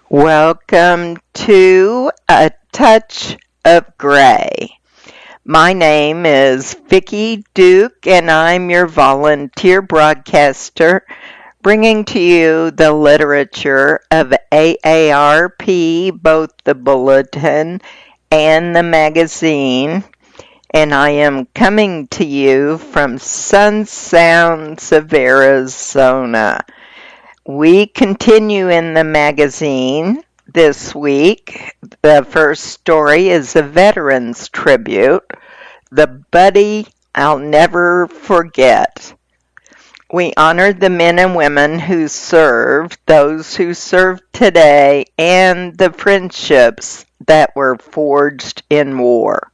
Welcome to A Touch of Gray. My name is Vicki Duke, and I'm your volunteer broadcaster, bringing to you the literature of AARP, both the bulletin and the magazine. And I am coming to you from Sun Sounds of Arizona. We continue in the magazine this week. The first story is a veterans tribute, The Buddy I'll Never Forget. We honored the men and women who served, those who serve today, and the friendships that were forged in war.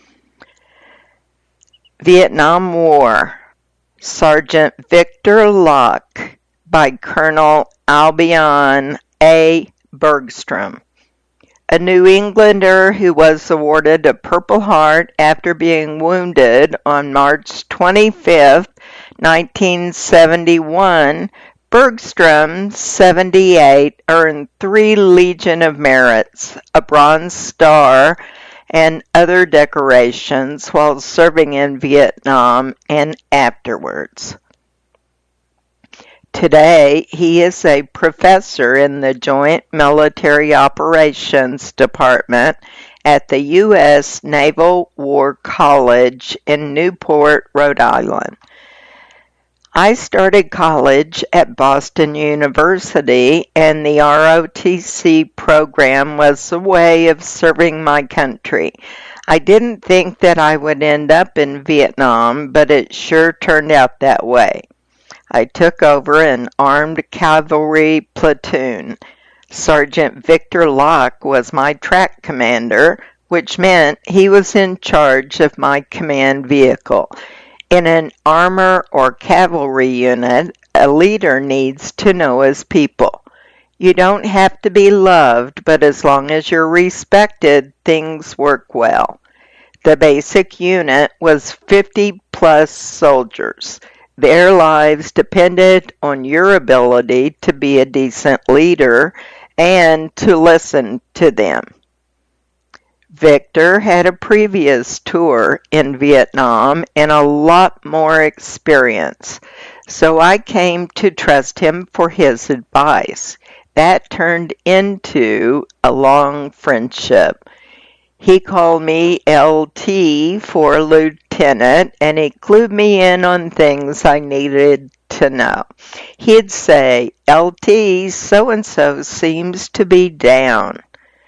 Vietnam War, Sergeant Victor Locke, by Colonel Albion A. Bergstrom, a New Englander who was awarded a Purple Heart after being wounded on March 25, 1971. Bergstrom, 78, earned 3 Legion of Merits, a Bronze Star, and other decorations while serving in Vietnam and afterwards. Today, he is a professor in the Joint Military Operations Department at the U.S. Naval War College in Newport, Rhode Island. I started college at Boston University, and the ROTC program was a way of serving my country. I didn't think that I would end up in Vietnam, but it sure turned out that way. I took over an armed cavalry platoon. Sergeant Victor Locke was my track commander, which meant he was in charge of my command vehicle. In an armor or cavalry unit, a leader needs to know his people. You don't have to be loved, but as long as you're respected, things work well. The basic unit was 50-plus soldiers. Their lives depended on your ability to be a decent leader and to listen to them. Victor had a previous tour in Vietnam and a lot more experience, so I came to trust him for his advice. That turned into a long friendship. He called me LT for lieutenant, and he clued me in on things I needed to know. He'd say, LT, so-and-so seems to be down.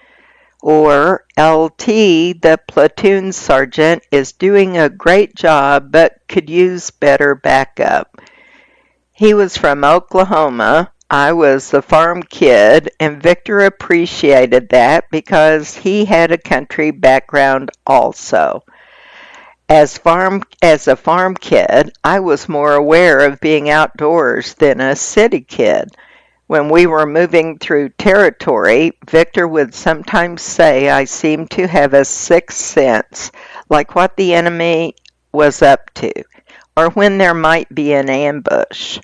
Or, LT, the platoon sergeant is doing a great job but could use better backup. He was from Oklahoma. I was a farm kid, and Victor appreciated that because he had a country background also. As a farm kid, I was more aware of being outdoors than a city kid. When we were moving through territory, Victor would sometimes say I seemed to have a sixth sense, like what the enemy was up to, or when there might be an ambush.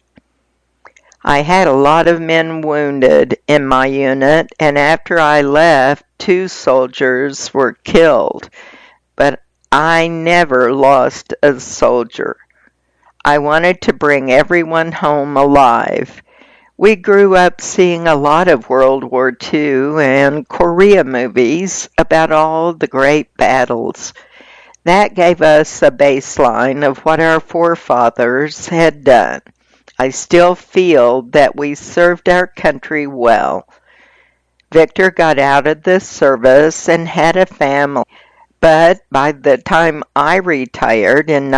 I had a lot of men wounded in my unit, and after I left, 2 soldiers were killed, but I never lost a soldier. I wanted to bring everyone home alive. We grew up seeing a lot of World War II and Korea movies about all the great battles. That gave us a baseline of what our forefathers had done. I still feel that we served our country well. Victor got out of the service and had a family, but by the time I retired in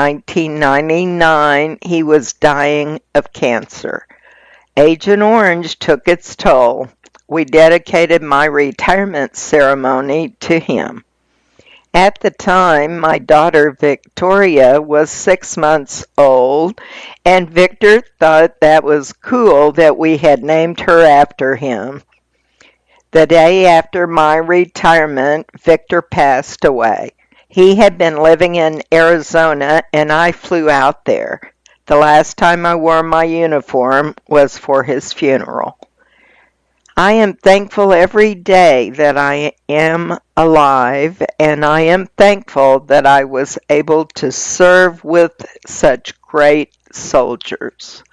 1999, he was dying of cancer. Agent Orange took its toll. We dedicated my retirement ceremony to him. At the time, my daughter Victoria was 6 months old, and Victor thought that was cool that we had named her after him. The day after my retirement, Victor passed away. He had been living in Arizona, and I flew out there. The last time I wore my uniform was for his funeral. I am thankful every day that I am alive, and I am thankful that I was able to serve with such great soldiers.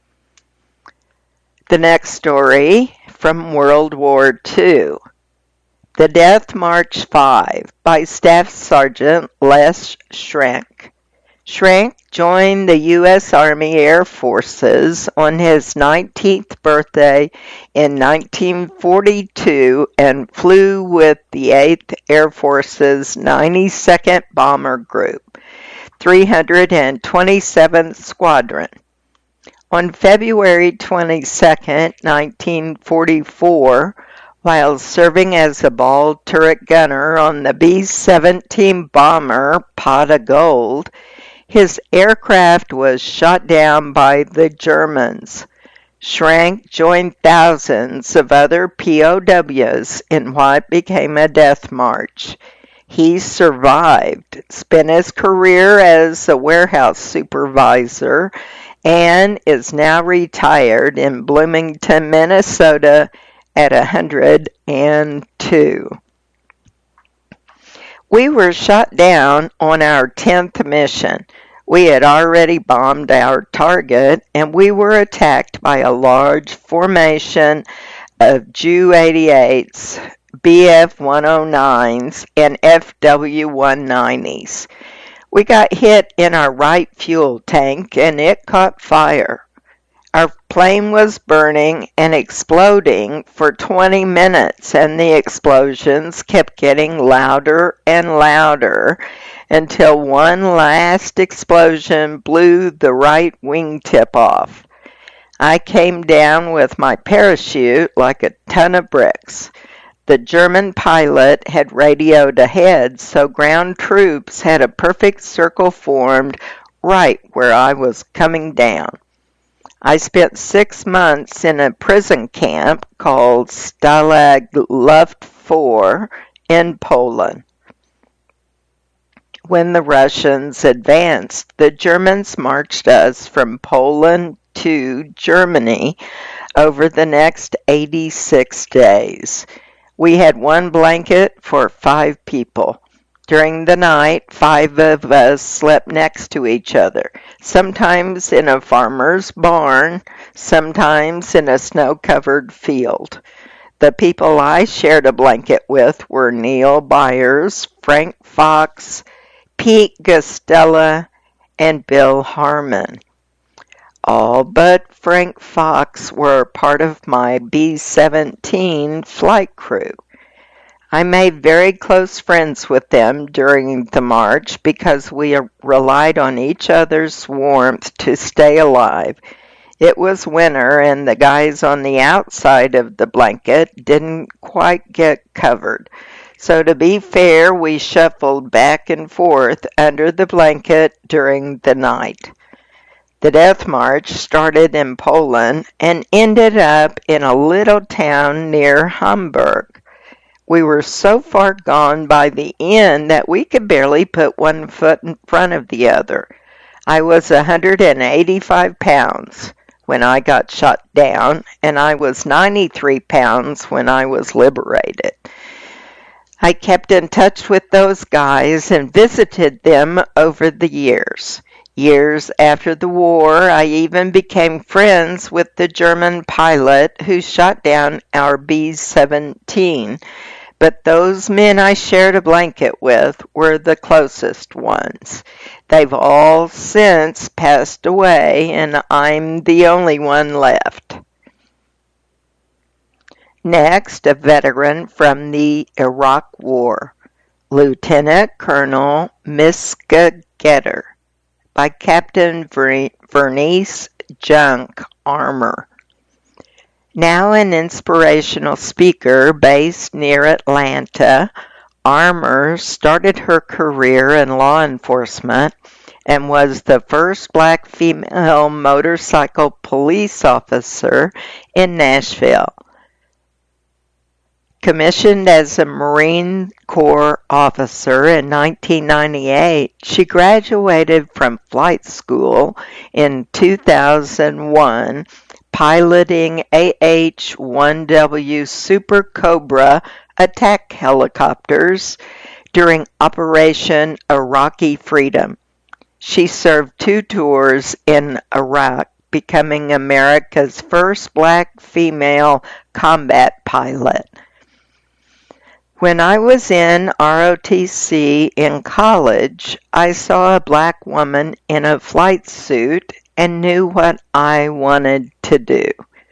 The next story from World War II. The Death March 5 by Staff Sergeant Les Schrenk. Schrenk joined the U.S. Army Air Forces on his 19th birthday in 1942 and flew with the 8th Air Force's 92nd Bomber Group, 327th Squadron. On February 22, 1944, while serving as a ball turret gunner on the B-17 bomber Pot of Gold, his aircraft was shot down by the Germans. Schrenk joined thousands of other POWs in what became a death march. He survived, spent his career as a warehouse supervisor, and is now retired in Bloomington, Minnesota at 102. We were shot down on our 10th mission. We had already bombed our target, and we were attacked by a large formation of Ju-88s, Bf-109s, and Fw-190s. We got hit in our right fuel tank, and it caught fire. Our plane was burning and exploding for 20 minutes, and the explosions kept getting louder and louder until one last explosion blew the right wingtip off. I came down with my parachute like a ton of bricks. The German pilot had radioed ahead, so ground troops had a perfect circle formed right where I was coming down. I spent 6 months in a prison camp called Stalag Luft 4 in Poland. When the Russians advanced, the Germans marched us from Poland to Germany over the next 86 days. We had one blanket for 5 people. During the night, 5 of us slept next to each other, sometimes in a farmer's barn, sometimes in a snow-covered field. The people I shared a blanket with were Neil Byers, Frank Fox, Pete Gustella, and Bill Harmon. All but Frank Fox were part of my B-17 flight crew. I made very close friends with them during the march because we relied on each other's warmth to stay alive. It was winter, and the guys on the outside of the blanket didn't quite get covered. So to be fair, we shuffled back and forth under the blanket during the night. The death march started in Poland and ended up in a little town near Hamburg. We were so far gone by the end that we could barely put one foot in front of the other. I was 185 pounds when I got shot down, and I was 93 pounds when I was liberated. I kept in touch with those guys and visited them over the years. Years after the war, I even became friends with the German pilot who shot down our B-17, but those men I shared a blanket with were the closest ones. They've all since passed away, and I'm the only one left. Next, a veteran from the Iraq War, Lieutenant Colonel Miska Getter, by Captain Vernice Junk Armour. Now an inspirational speaker based near Atlanta, Armour started her career in law enforcement and was the first black female motorcycle police officer in Nashville. Commissioned as a Marine Corps officer in 1998, she graduated from flight school in 2001, piloting AH-1W Super Cobra attack helicopters during Operation Iraqi Freedom. She served 2 tours in Iraq, becoming America's first black female combat pilot. When I was in ROTC in college, I saw a black woman in a flight suit and knew what I wanted to do.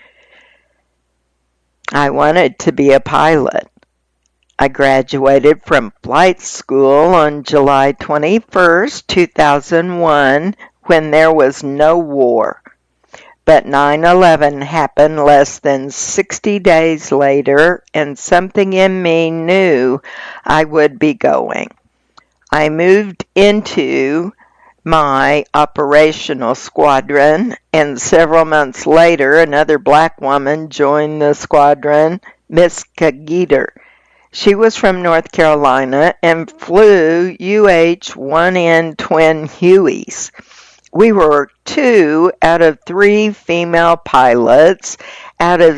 I wanted to be a pilot. I graduated from flight school on July 21st, 2001, when there was no war. But 9/11 happened less than 60 days later, and something in me knew I would be going. I moved into my operational squadron, and several months later, another black woman joined the squadron, Miss Kagider. She was from North Carolina and flew UH-1N twin Hueys. We were 2 out of 3 female pilots out of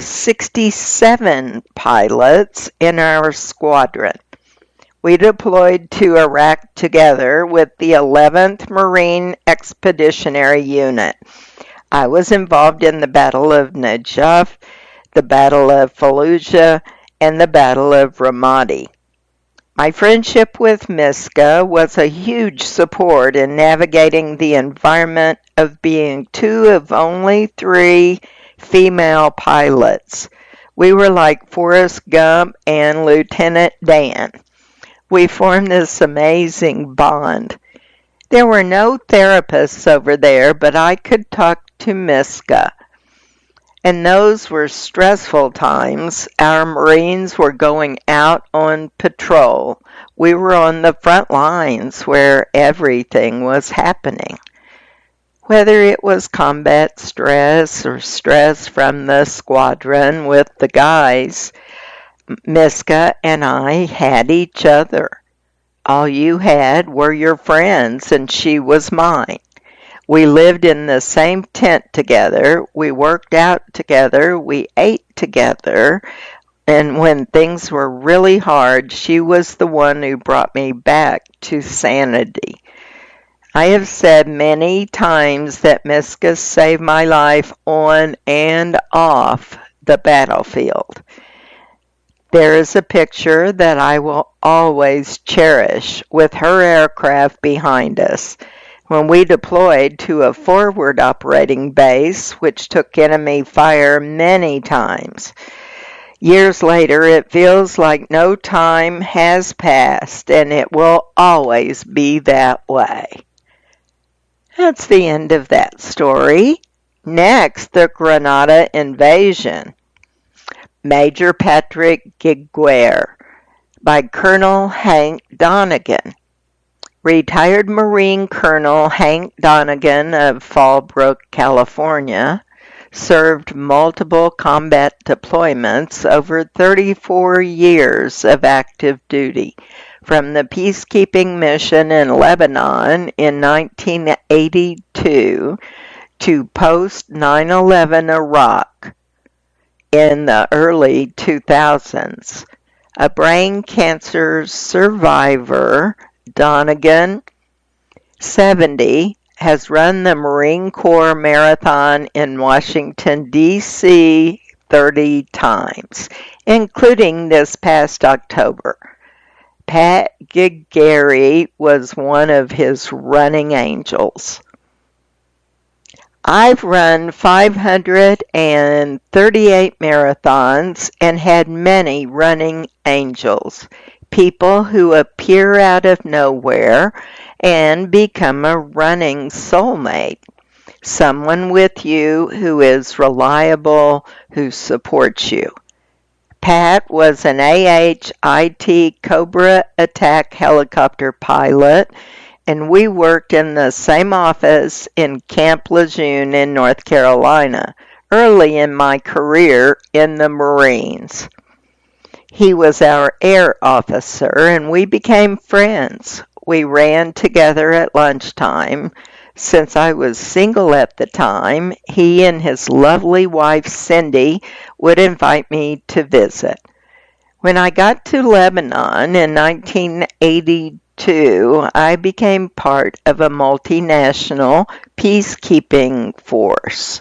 67 pilots in our squadron. We deployed to Iraq together with the 11th Marine Expeditionary Unit. I was involved in the Battle of Najaf, the Battle of Fallujah, and the Battle of Ramadi. My friendship with Miska was a huge support in navigating the environment of being 2 of only 3 female pilots. We were like Forrest Gump and Lieutenant Dan. We formed this amazing bond. There were no therapists over there, but I could talk to Miska. And those were stressful times. Our Marines were going out on patrol. We were on the front lines where everything was happening. Whether it was combat stress or stress from the squadron with the guys, Miska and I had each other. All you had were your friends, and she was mine. We lived in the same tent together, we worked out together, we ate together, and when things were really hard, she was the one who brought me back to sanity. I have said many times that Miska saved my life on and off the battlefield. There is a picture that I will always cherish with her aircraft behind us when we deployed to a forward operating base which took enemy fire many times. Years later, it feels like no time has passed, and it will always be that way. That's the end of that story. Next, the Grenada invasion. Major Patrick Giguere by Colonel Hank Donegan. Retired Marine Colonel Hank Donegan of Fallbrook, California, served multiple combat deployments over 34 years of active duty, from the peacekeeping mission in Lebanon in 1982 to post-9/11 Iraq in the early 2000s. A brain cancer survivor, Donegan, 70, has run the Marine Corps Marathon in Washington, D.C. 30 times, including this past October. Pat Giguere was one of his running angels. I've run 538 marathons and had many running angels, people who appear out of nowhere and become a running soulmate, someone with you who is reliable, who supports you. Pat was an AH-IT Cobra attack helicopter pilot, and we worked in the same office in Camp Lejeune in North Carolina, early in my career in the Marines. He was our air officer, and we became friends. We ran together at lunchtime, Since I was single at the time, he and his lovely wife Cindy would invite me to visit. When I got to Lebanon in 1982, I became part of a multinational peacekeeping force.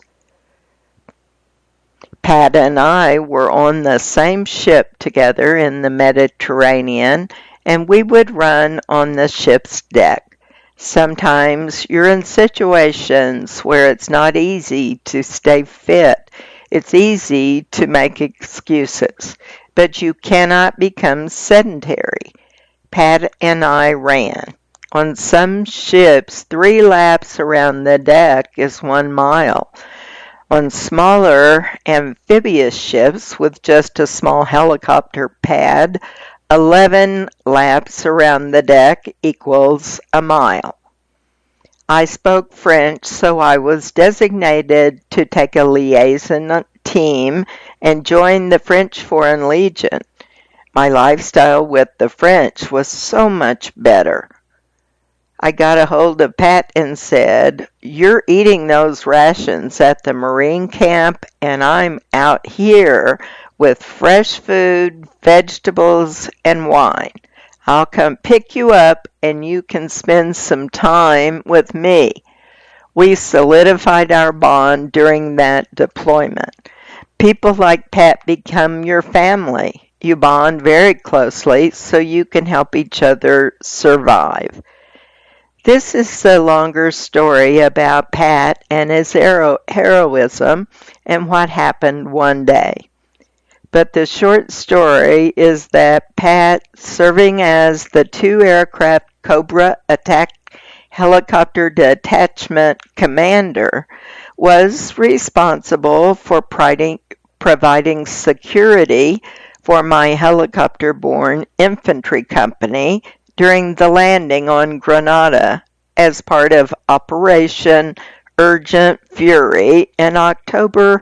Pat and I were on the same ship together in the Mediterranean, and we would run on the ship's deck. Sometimes you're in situations where it's not easy to stay fit. It's easy to make excuses, but you cannot become sedentary. Pat and I ran. On some ships, 3 laps around the deck is 1 mile. On smaller amphibious ships with just a small helicopter pad, 11 laps around the deck equals a mile. I spoke French, so I was designated to take a liaison team and join the French Foreign Legion. My lifestyle with the French was so much better. I got a hold of Pat and said, "You're eating those rations at the Marine camp, and I'm out here with fresh food, vegetables, and wine. I'll come pick you up, and you can spend some time with me." We solidified our bond during that deployment. People like Pat become your family. You bond very closely so you can help each other survive. This is the longer story about Pat and his heroism and what happened one day. But the short story is that Pat, serving as the 2-aircraft Cobra attack helicopter detachment commander, was responsible for providing security for my helicopter-borne infantry company during the landing on Grenada as part of Operation Urgent Fury in October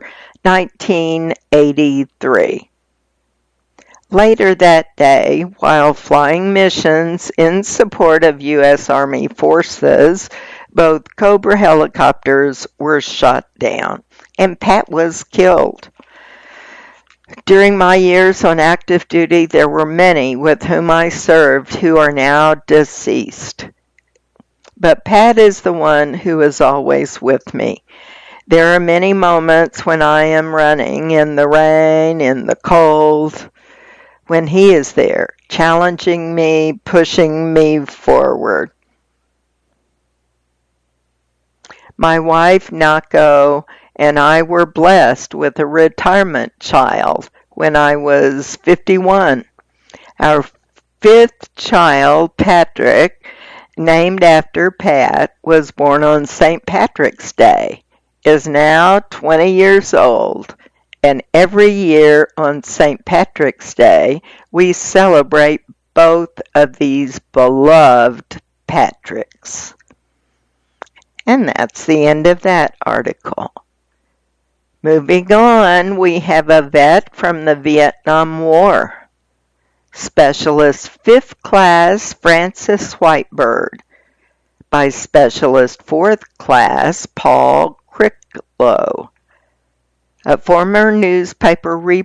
1983. Later that day, while flying missions in support of U.S. Army forces, both Cobra helicopters were shot down, and Pat was killed. During my years on active duty, there were many with whom I served who are now deceased. But Pat is the one who is always with me. There are many moments when I am running in the rain, in the cold, when he is there, challenging me, pushing me forward. My wife, Nako, and I were blessed with a retirement child when I was 51. Our 5th child, Patrick, named after Pat, was born on St. Patrick's Day, is now 20 years old, and every year on St. Patrick's Day, we celebrate both of these beloved Patricks. And that's the end of that article. Moving on, we have a vet from the Vietnam War. Specialist 5th Class Francis Whitebird by Specialist 4th Class Paul Cricklow. A former newspaper reporter